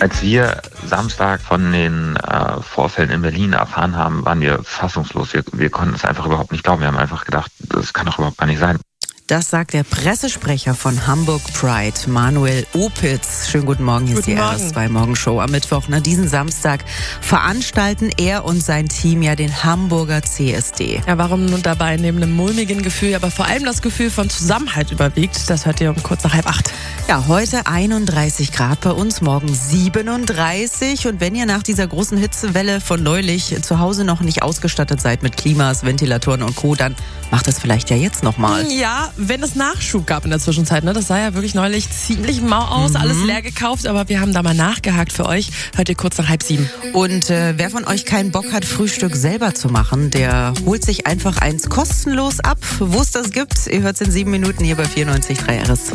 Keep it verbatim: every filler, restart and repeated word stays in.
Als wir Samstag von den äh, Vorfällen in Berlin erfahren haben, waren wir fassungslos. Wir, wir konnten es einfach überhaupt nicht glauben. Wir haben einfach gedacht, das kann doch überhaupt gar nicht sein. Das sagt der Pressesprecher von Hamburg Pride, Manuel Opitz. Schönen guten Morgen, hier ist die R S zwei Morgenshow am Mittwoch. Na, diesen Samstag veranstalten er und sein Team ja den Hamburger C S D. Ja, warum nun dabei neben einem mulmigen Gefühl, aber vor allem das Gefühl von Zusammenhalt überwiegt, das hört ihr um kurz nach halb acht. Ja, heute einunddreißig Grad bei uns, morgen siebenunddreißig. Und wenn ihr nach dieser großen Hitzewelle von neulich zu Hause noch nicht ausgestattet seid mit Klimas, Ventilatoren und Co., dann macht das vielleicht ja jetzt nochmal. Ja, wenn es Nachschub gab in der Zwischenzeit, ne? Das sah ja wirklich neulich ziemlich mau aus, mhm. alles leer gekauft, aber wir haben da mal nachgehakt für euch. Hört ihr kurz nach halb sieben. Und äh, wer von euch keinen Bock hat, Frühstück selber zu machen, der holt sich einfach eins kostenlos ab. Wo es das gibt, ihr hört es in sieben Minuten hier bei vierundneunzig Komma drei R S zwei.